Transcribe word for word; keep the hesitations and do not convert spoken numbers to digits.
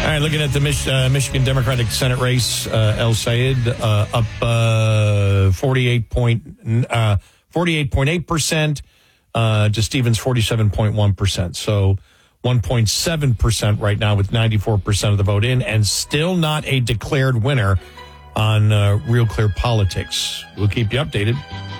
All right, looking at the Mich- uh, Michigan Democratic Senate race, uh, El Sayed uh, up uh, forty-eight point uh, forty-eight point eight percent uh, to Stevens forty-seven point one percent. So one point seven percent right now with ninety-four percent of the vote in, and still not a declared winner on uh, Real Clear Politics. We'll keep you updated.